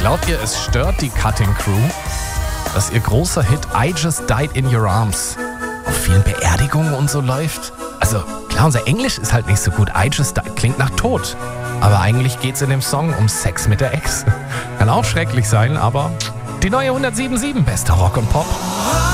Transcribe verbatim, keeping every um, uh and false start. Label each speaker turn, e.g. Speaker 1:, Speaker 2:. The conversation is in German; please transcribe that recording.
Speaker 1: Glaubt ihr, es stört die Cutting Crew, dass ihr großer Hit I Just Died in Your Arms auf vielen Beerdigungen und so läuft? Also klar, unser Englisch ist halt nicht so gut. I Just Died klingt nach Tod. Aber eigentlich geht's in dem Song um Sex mit der Ex. Kann auch schrecklich sein, aber die neue hundertsieben Komma sieben, bester Rock und Pop.